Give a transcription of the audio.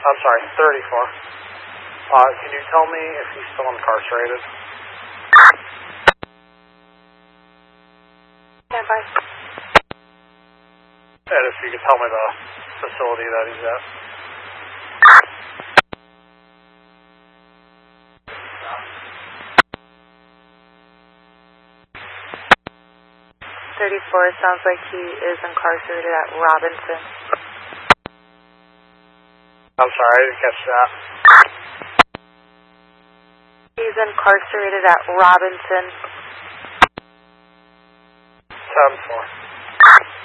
I'm sorry, 34. Can you tell me if he's still incarcerated? Stand by. And if you could tell me the facility that he's at. 34, sounds like he is incarcerated at Robinson. I'm sorry, I didn't catch that. He's incarcerated at Robinson. 10-4.